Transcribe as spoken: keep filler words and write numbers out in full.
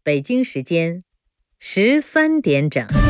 北京时间十三点整。